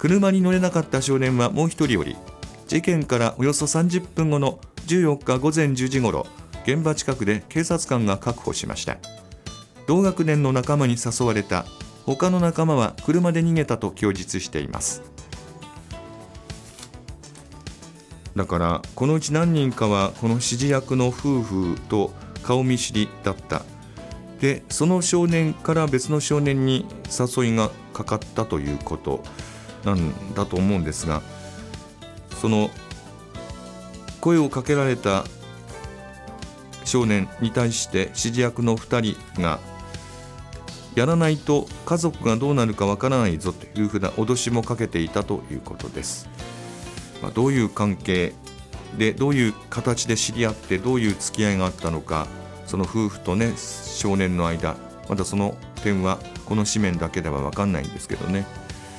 車に乗れなかった少年はもう一人おり、事件からおよそ30分後の14日午前10時ごろ、現場近くで警察官が確保しました。同学年の仲間に誘われた。他の仲間は車で逃げたと供述しています。だからこのうち何人かはこの指示役の夫婦と顔見知りだった。でその少年から別の少年に誘いがかかったということなんだと思うんですが、その声をかけられた少年に対して指示役の2人が、やらないと家族がどうなるかわからないぞというふうな脅しもかけていたということです。どういう関係でどういう形で知り合ってどういう付き合いがあったのか、その夫婦とね少年の間、まだその点はこの紙面だけでは分かんないんですけどね。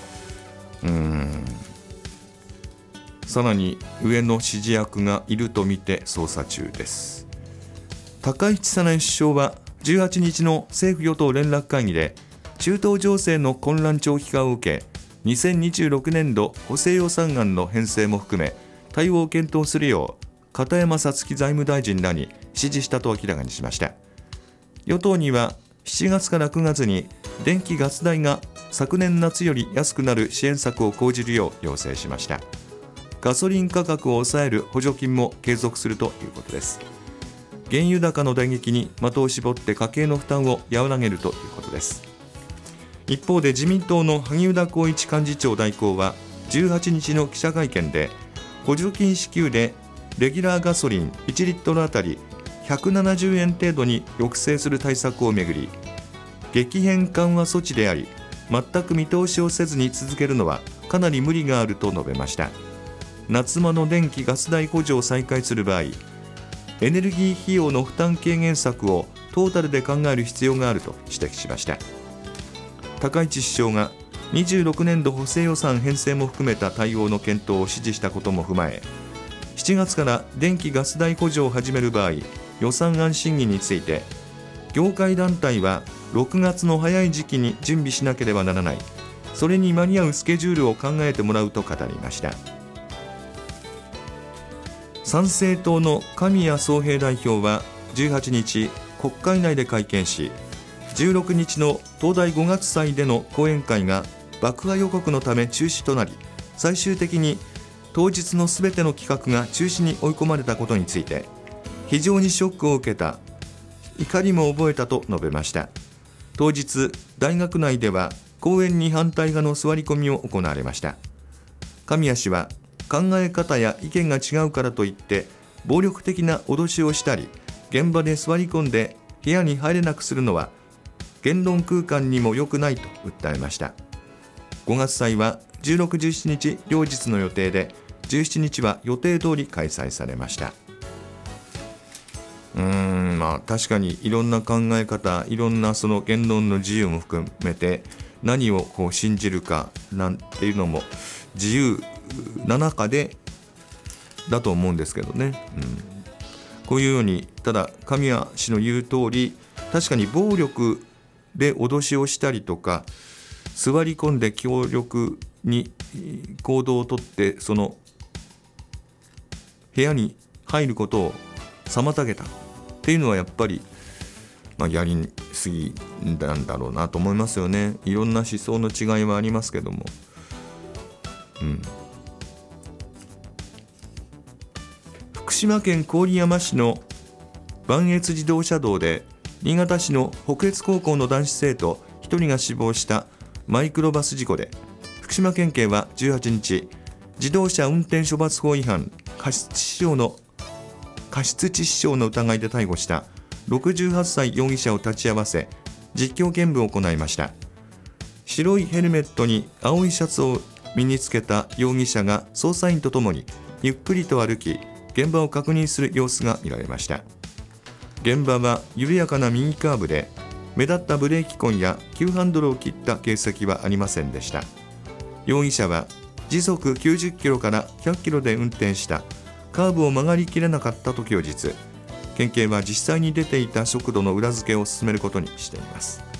さらに上の指示役がいるとみて捜査中です。高市早苗首相は18日の政府与党連絡会議で、中東情勢の混乱長期化を受け、2026年度補正予算案の編成も含め対応を検討するよう片山さつき財務大臣らに指示したと明らかにしました。与党には7月から9月に電気・ガス代が昨年夏より安くなる支援策を講じるよう要請しました。ガソリン価格を抑える補助金も継続するということです。原油高の打撃に的を絞って家計の負担を和らげるということです。一方で自民党の萩生田光一幹事長代行は18日の記者会見で、補助金支給でレギュラーガソリン1リットルあたり170円程度に抑制する対策をめぐり、激変緩和措置であり全く見通しをせずに続けるのはかなり無理があると述べました。夏場の電気・ガス代補助を再開する場合、エネルギー費用の負担軽減策をトータルで考える必要があると指摘しました。高市首相が26年度補正予算編成も含めた対応の検討を指示したことも踏まえ、7月から電気・ガス代補助を始める場合、予算案審議について、業界団体は6月の早い時期に準備しなければならない、それに間に合うスケジュールを考えてもらうと語りました。参政党の神谷宗平代表は18日国会内で会見し、16日の東大5月祭での講演会が爆破予告のため中止となり、最終的に当日のすべての企画が中止に追い込まれたことについて、非常にショックを受けた、怒りも覚えたと述べました。当日大学内では講演に反対派の座り込みを行われました。神谷氏は、考え方や意見が違うからといって暴力的な脅しをしたり、現場で座り込んで部屋に入れなくするのは言論空間にも良くないと訴えました。5月祭は16、17日両日の予定で、17日は予定通り開催されました。確かにいろんな考え方、いろんなその言論の自由も含めて何をこう信じるかなんていうのも自由な中でだと思うんですけどね。こういうように、ただ神谷氏の言う通り、確かに暴力で脅しをしたりとか、座り込んで強力に行動をとってその部屋に入ることを妨げたっていうのはやっぱり、やりすぎなんだろうなと思いますよね。いろんな思想の違いはありますけども、福島県郡山市の磐越自動車道で、新潟市の北越高校の男子生徒1人が死亡したマイクロバス事故で、福島県警は18日、自動車運転処罰法違反過失致死傷の疑いで逮捕した68歳容疑者を立ち会わせ、実況見分を行いました。白いヘルメットに青いシャツを身につけた容疑者が捜査員とともにゆっくりと歩き、現場を確認する様子が見られました。現場は緩やかな右カーブで、目立ったブレーキ痕や急ハンドルを切った形跡はありませんでした。容疑者は時速90キロから100キロで運転した、カーブを曲がりきれなかったと供述。県警は実際に出ていた速度の裏付けを進めることにしています。